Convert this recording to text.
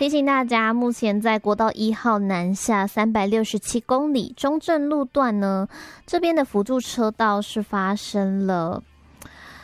提醒大家，目前在国道1号南下367公里中正路段呢，这边的辅助车道是发生了